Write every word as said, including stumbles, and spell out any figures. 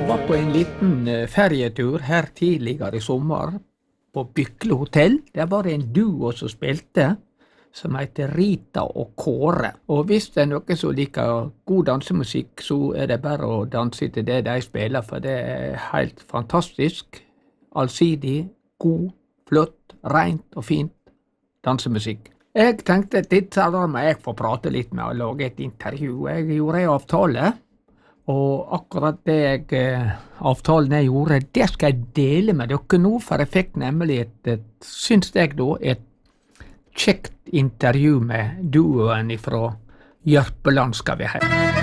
var på en liten eh, ferietur her tidligere i sommer på Bykle hotell. Der var det en duo som spilte, som heter Rita og Kåre. Og hvis det er noen som liker god dansemusikk, så er det bare å danse til det de spiller, for det er helt fantastisk, allsidig, god, flott, rent og fint dansemusikk. Jeg tenkte at dette da må jeg få prate litt med og lage et intervju. Jeg gjorde en avtale, og akkurat det jeg, eh, avtalen jeg gjorde, det skal jeg dele med dere nå, for jeg fikk nemlig et, et syns jeg da, et kjekt intervju med duoen ifra Jørpeland, skal vi ha.